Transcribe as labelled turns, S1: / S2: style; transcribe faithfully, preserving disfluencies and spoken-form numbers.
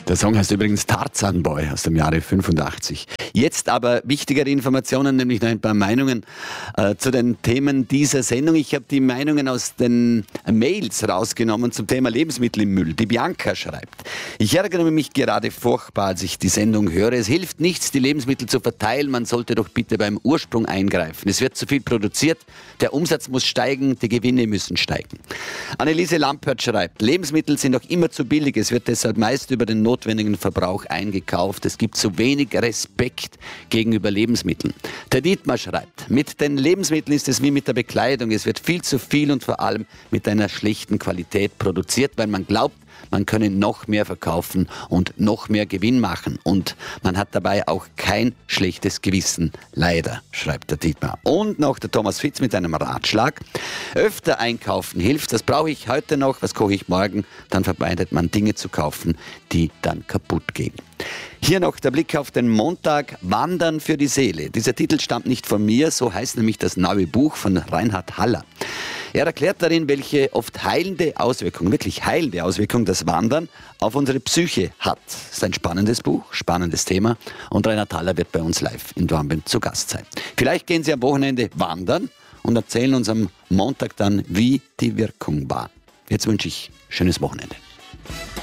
S1: Der Song heißt übrigens Tarzan Boy aus dem Jahre fünfundachtzig. Jetzt aber wichtigere Informationen, nämlich noch ein paar Meinungen äh, zu den Themen dieser Sendung. Ich habe die Meinungen aus den Mails rausgenommen zum Thema Lebensmittel im Müll. Die Bianca schreibt: Ich ärgere mich gerade furchtbar, als ich die Sendung höre. Es hilft nichts, die Lebensmittel zu verteilen. Man sollte doch bitte beim Ursprung eingreifen. Es wird zu viel produziert. Der Umsatz muss steigen, die Gewinne müssen steigen. Anneliese Lampert schreibt: Lebensmittel sind auch immer zu billig. Es wird deshalb meist über den notwendigen Verbrauch eingekauft. Es gibt zu wenig Respekt gegenüber Lebensmitteln. Der Dietmar schreibt: Mit den Lebensmitteln ist es wie mit der Bekleidung. Es wird viel zu viel und vor allem mit einer schlechten Qualität produziert, weil man glaubt, man könne noch mehr verkaufen und noch mehr Gewinn machen. Und man hat dabei auch kein schlechtes Gewissen. Leider, schreibt der Dietmar. Und noch der Thomas Fitz mit einem Ratschlag: Öfter einkaufen hilft. Das brauche ich heute noch. Was koche ich morgen? Dann vermeidet man Dinge zu kaufen, die dann kaputt gehen. Hier noch der Blick auf den Montag: Wandern für die Seele. Dieser Titel stammt nicht von mir, so heißt nämlich das neue Buch von Reinhard Haller. Er erklärt darin, welche oft heilende Auswirkung, wirklich heilende Auswirkung das Wandern auf unsere Psyche hat. Das ist ein spannendes Buch, spannendes Thema, und Reinhard Haller wird bei uns live in Dornbirn zu Gast sein. Vielleicht gehen Sie am Wochenende wandern und erzählen uns am Montag dann, wie die Wirkung war. Jetzt wünsche ich schönes Wochenende.